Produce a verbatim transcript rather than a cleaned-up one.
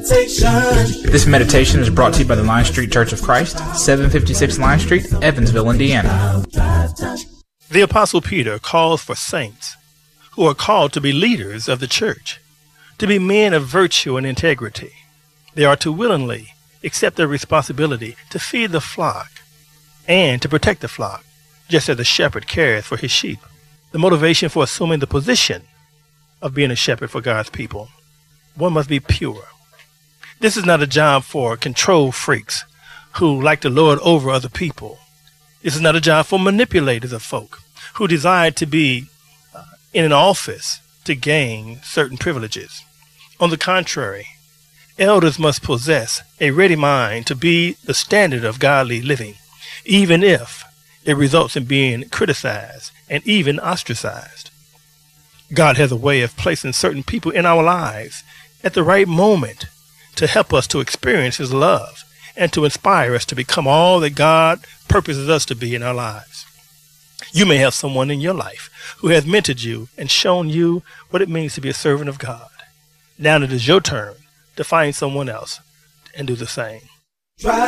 meditation. This meditation is brought to you by the Line Street Church of Christ, seven fifty-six Line Street, Evansville, Indiana. The Apostle Peter calls for saints who are called to be leaders of the church, to be men of virtue and integrity. They are to willingly accept their responsibility to feed the flock and to protect the flock, just as a shepherd cares for his sheep. The motivation for assuming the position of being a shepherd for God's people: one must be pure. This is not a job for control freaks who like to lord over other people. This is not a job for manipulators of folk who desire to be uh, in an office to gain certain privileges. On the contrary, elders must possess a ready mind to be the standard of godly living, even if it results in being criticized and even ostracized. God has a way of placing certain people in our lives at the right moment to help us to experience his love and to inspire us to become all that God purposes us to be in our lives. You may have someone in your life who has mentored you and shown you what it means to be a servant of God. Now it is your turn to find someone else and do the same.